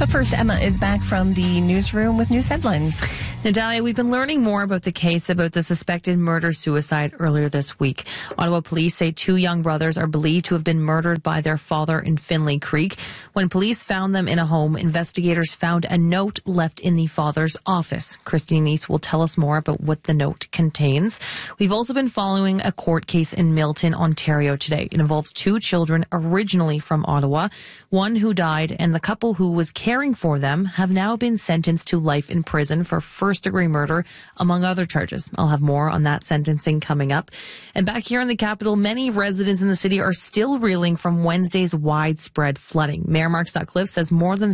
But first, Emma is back from the newsroom with news headlines. Natalia, we've been learning more about the case about the suspected murder-suicide earlier this week. Ottawa police say two young brothers are believed to have been murdered by their father in Finlay Creek. When police found them in a home, investigators found a note left in the father's office. Christine Neese will tell us more about what the note contains. We've also been following a court case in Milton, Ontario today. It involves two children originally from Ottawa, one who died, and the couple who was caring for them have now been sentenced to life in prison for first-degree murder, among other charges. I'll have more on that sentencing coming up. And back here in the capital, many residents in the city are still reeling from Wednesday's widespread flooding. Mayor Mark Sutcliffe says more than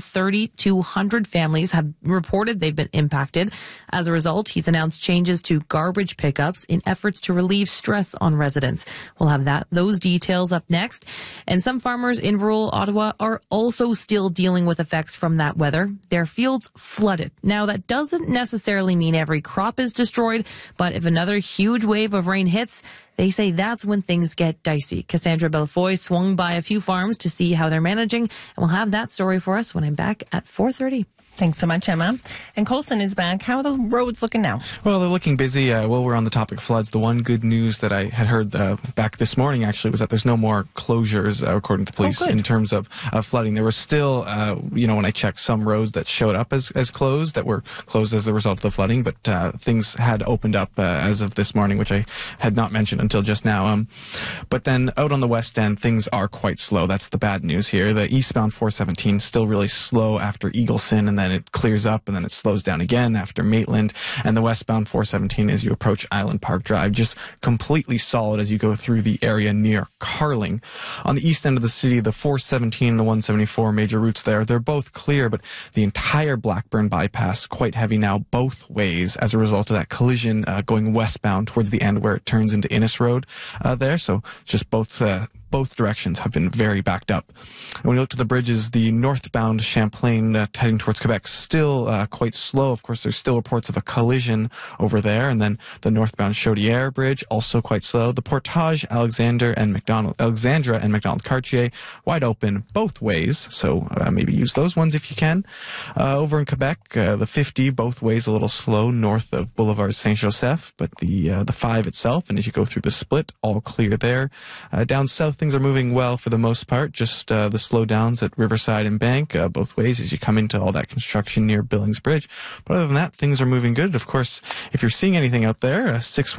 3,200 families have reported they've been impacted. As a result, he's announced changes to garbage pickups in efforts to relieve stress on residents. We'll have those details up next. And some farmers in rural Ottawa are also still dealing with effects from that weather. Their fields flooded. Now, that doesn't necessarily mean every crop is destroyed, but if another huge wave of rain hits, they say that's when things get dicey. Cassandra Belfoy swung by a few farms to see how they're managing, and we'll have that story for us when I'm back at 4:30. Thanks so much, Emma. And Colson is back. How are the roads looking now? Well, they're looking busy. While we're on the topic of floods, the one good news that I had heard back this morning, actually, was that there's no more closures, according to police, in terms of flooding. There was still, when I checked, some roads that showed up as closed, that were closed as a result of the flooding, but things had opened up as of this morning, which I had not mentioned until just now. But then out on the west end, things are quite slow. That's the bad news here. The eastbound 417 still really slow after Eagleson, and then it clears up and then it slows down again after Maitland. And the westbound 417 as you approach Island Park Drive, just completely solid as you go through the area near Carling. On the east end of the city, the 417 and the 174 major routes there, they're both clear, but the entire Blackburn bypass quite heavy now both ways as a result of that collision going westbound towards the end where it turns into Innes Road there. So just both directions have been very backed up. And when you look to the bridges, the northbound Champlain heading towards Quebec still quite slow. Of course, there's still reports of a collision over there. And then the northbound Chaudière Bridge also quite slow. The Portage, Alexandra and McDonald Cartier wide open both ways. So maybe use those ones if you can. Over in Quebec, the 50 both ways a little slow north of Boulevard Saint-Joseph, but the 5 itself, and as you go through the split, all clear there. Down south, things are moving well for the most part, just the slowdowns at Riverside and Bank both ways as you come into all that construction near Billings Bridge. But other than that, things are moving good. Of course, if you're seeing anything out there,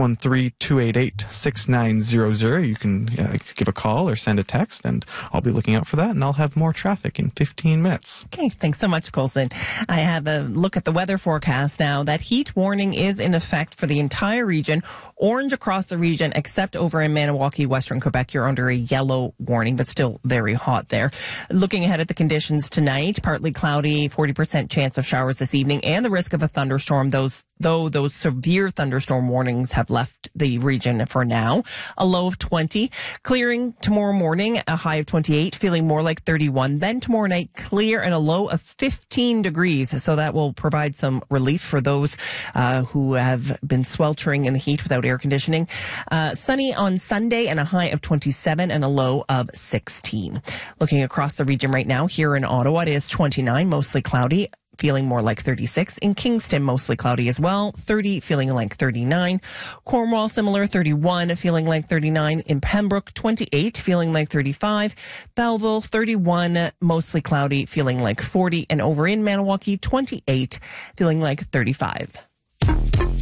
613-288-6900, you can give a call or send a text, and I'll be looking out for that, and I'll have more traffic in 15 minutes. Okay, thanks so much, Colson. I have a look at the weather forecast now. That heat warning is in effect for the entire region, orange across the region, except over in Maniwaki, Western Quebec. You're under a yellow warning, but still very hot there. Looking ahead at the conditions tonight, partly cloudy, 40% chance of showers this evening, and the risk of a thunderstorm. Those severe thunderstorm warnings have left the region for now. A low of 20. Clearing tomorrow morning, a high of 28, feeling more like 31. Then tomorrow night, clear and a low of 15 degrees. So that will provide some relief for those who have been sweltering in the heat without air conditioning. Sunny on Sunday and a high of 27 and a low of 16. Looking across the region right now, here in Ottawa, it is 29, mostly cloudy, feeling more like 36. In Kingston, mostly cloudy as well, 30, feeling like 39. Cornwall, similar, 31, feeling like 39. In Pembroke, 28, feeling like 35. Belleville, 31, mostly cloudy, feeling like 40. And over in Maniwaki, 28, feeling like 35.